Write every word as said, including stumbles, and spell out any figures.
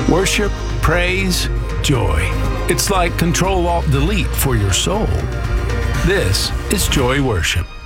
Worship, praise, joy. It's like Control Alt Delete for your soul. This is Joy Worship.